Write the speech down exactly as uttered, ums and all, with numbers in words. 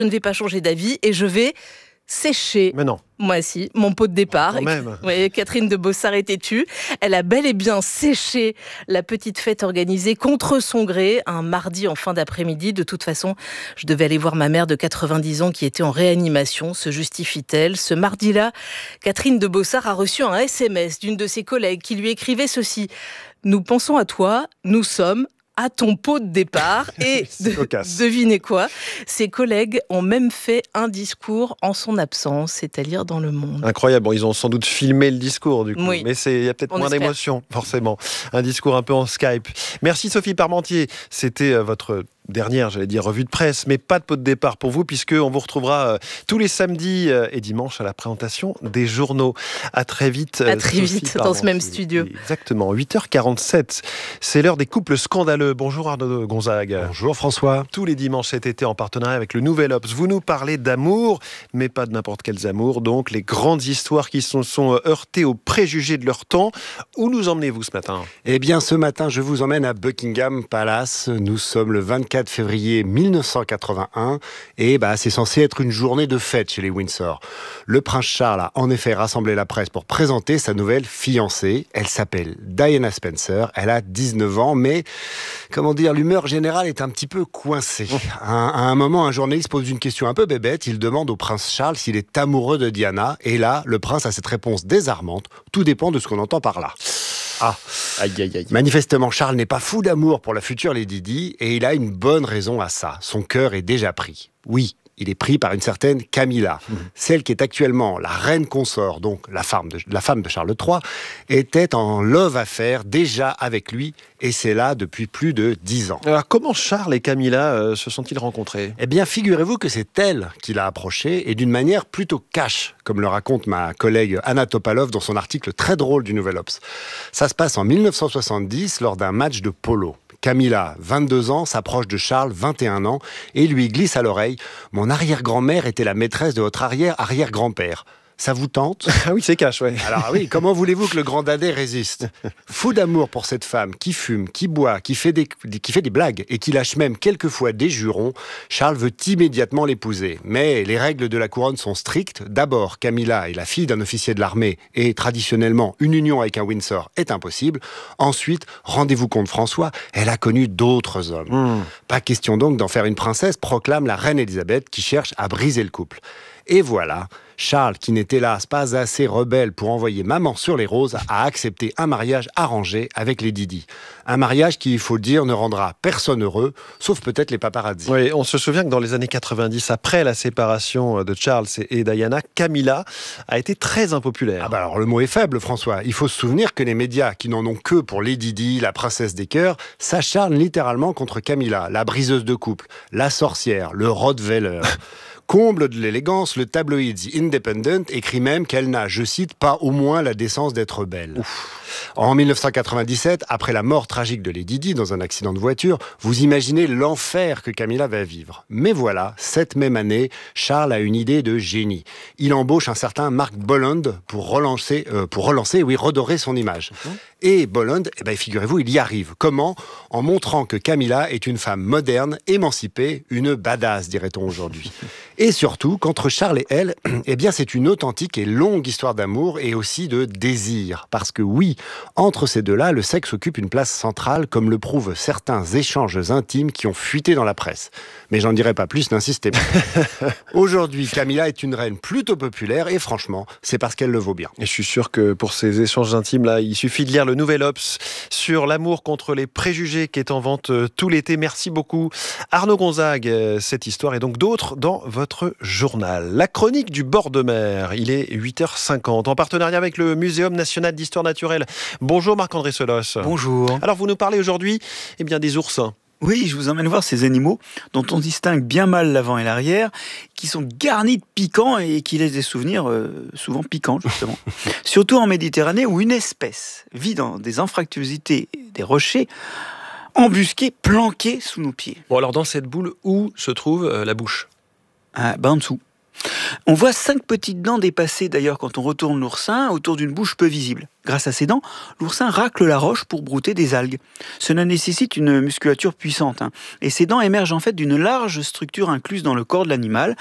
Je ne vais pas changer d'avis et je vais sécher. Mais non. Moi, si, mon pot de départ. Quand même. Oui, Catherine de Bossard est têtue. Elle a bel et bien séché la petite fête organisée contre son gré, un mardi en fin d'après-midi. De toute façon, je devais aller voir ma mère de quatre-vingt-dix ans qui était en réanimation. Se justifie-t-elle ? Ce mardi-là, Catherine de Bossard a reçu un S M S d'une de ses collègues qui lui écrivait ceci. « Nous pensons à toi, nous sommes à ton pot de départ ». Et de, devinez quoi ? Ses collègues ont même fait un discours en son absence, c'est à lire dans Le Monde. Incroyable. Bon, ils ont sans doute filmé le discours, du coup. Oui. Mais il y a peut-être On moins espère. d'émotion, forcément. Un discours un peu en Skype. Merci Sophie Parmentier. C'était euh, votre dernière, j'allais dire, revue de presse, mais pas de pot de départ pour vous, puisqu'on vous retrouvera euh, tous les samedis euh, et dimanches à la présentation des journaux. À très vite. À très Sophie vite, Parmentier. dans ce même studio. Exactement. huit heures quarante-sept. C'est l'heure des couples scandaleux. Bonjour Arnaud Gonzague. Bonjour François. Tous les dimanches cet été, en partenariat avec le Nouvel Obs, vous nous parlez d'amour, mais pas de n'importe quels amours. Donc, les grandes histoires qui se sont heurtées aux préjugés de leur temps. Où nous emmenez-vous ce matin ? Eh bien, ce matin, je vous emmène à Buckingham Palace. Nous sommes le vingt-quatre février mille neuf cent quatre-vingt-un et bah, c'est censé être une journée de fête chez les Windsor. Le prince Charles a en effet rassemblé la presse pour présenter sa nouvelle fiancée. Elle s'appelle Diana Spencer. Elle a dix-neuf ans, mais comment dire, l'humeur générale est un petit peu coincée. À un, à un moment, un journaliste pose une question un peu bébête. Il demande au prince Charles s'il est amoureux de Diana. Et là, le prince a cette réponse désarmante. Tout dépend de ce qu'on entend par là. Ah, aïe, aïe, aïe. Manifestement, Charles n'est pas fou d'amour pour la future Lady Di, et il a une bonne raison à ça. Son cœur est déjà pris. Oui, il est pris par une certaine Camilla. Mmh. Celle qui est actuellement la reine consort, donc la femme de, la femme de Charles trois, était en love affaire déjà avec lui, et c'est là depuis plus de dix ans. Alors, comment Charles et Camilla euh, se sont-ils rencontrés ? Eh bien, figurez-vous que c'est elle qui l'a approché, et d'une manière plutôt cash, comme le raconte ma collègue Anna Topalov dans son article très drôle du Nouvel Obs. Ça se passe en mille neuf cent soixante-dix, lors d'un match de polo. Camilla, vingt-deux ans, s'approche de Charles, vingt et un ans, et lui glisse à l'oreille « Mon arrière-grand-mère était la maîtresse de votre arrière-arrière-grand-père ». Ça vous tente ? Ah oui, c'est cash, ouais. Alors oui, comment voulez-vous que le grand dadais résiste ? Fou d'amour pour cette femme qui fume, qui boit, qui fait des, qui fait des blagues et qui lâche même quelquefois des jurons, Charles veut immédiatement l'épouser. Mais les règles de la couronne sont strictes. D'abord, Camilla est la fille d'un officier de l'armée et traditionnellement, une union avec un Windsor est impossible. Ensuite, rendez-vous compte François, elle a connu d'autres hommes. Mmh. Pas question donc d'en faire une princesse, proclame la reine Elisabeth qui cherche à briser le couple. Et voilà, Charles, qui n'était hélas pas assez rebelle pour envoyer maman sur les roses, a accepté un mariage arrangé avec Lady Di. Un mariage qui, il faut le dire, ne rendra personne heureux, sauf peut-être les paparazzis. Oui, on se souvient que dans les années quatre-vingt-dix, après la séparation de Charles et Diana, Camilla a été très impopulaire. Ah bah alors le mot est faible, François. Il faut se souvenir que les médias, qui n'en ont que pour Lady Di, la princesse des cœurs, s'acharnent littéralement contre Camilla, la briseuse de couple, la sorcière, le Rottweiler. Comble de l'élégance, le tabloïd The Independent écrit même qu'elle n'a, je cite, pas au moins la décence d'être belle. Ouf. En mille neuf cent quatre-vingt-dix-sept, après la mort tragique de Lady Di dans un accident de voiture, vous imaginez l'enfer que Camilla va vivre. Mais voilà, cette même année, Charles a une idée de génie. Il embauche un certain Mark Bolland pour relancer, euh, pour relancer, oui, redorer son image. Mmh. Et Bolland, eh ben, figurez-vous, il y arrive. Comment ? En montrant que Camilla est une femme moderne, émancipée, une badass, dirait-on aujourd'hui. Et surtout, qu'entre Charles et elle, eh bien, c'est une authentique et longue histoire d'amour et aussi de désir. Parce que oui, entre ces deux-là, le sexe occupe une place centrale, comme le prouvent certains échanges intimes qui ont fuité dans la presse. Mais j'en dirai pas plus, n'insistez pas. Aujourd'hui, Camilla est une reine plutôt populaire et franchement, c'est parce qu'elle le vaut bien. Et je suis sûr que pour ces échanges intimes-là, il suffit de lire le Nouvel Obs sur l'amour contre les préjugés qui est en vente tout l'été. Merci beaucoup Arnaud Gonzague. Cette histoire et donc d'autres dans votre journal. La chronique du bord de mer, il est huit heures cinquante en partenariat avec le Muséum national d'histoire naturelle. Bonjour Marc-André Solos. Bonjour. Alors vous nous parlez aujourd'hui eh bien, des oursins. Oui, je vous emmène voir ces animaux dont on distingue bien mal l'avant et l'arrière, qui sont garnis de piquants et qui laissent des souvenirs euh, souvent piquants, justement. Surtout en Méditerranée, où une espèce vit dans des anfractuosités des rochers, embusquée, planquée sous nos pieds. Bon alors dans cette boule, où se trouve euh, la bouche ? Ah, ben en dessous. On voit cinq petites dents dépassées d'ailleurs quand on retourne l'oursin autour d'une bouche peu visible. Grâce à ces dents, l'oursin racle la roche pour brouter des algues. Cela nécessite une musculature puissante, hein. Et ces dents émergent en fait d'une large structure incluse dans le corps de l'animal,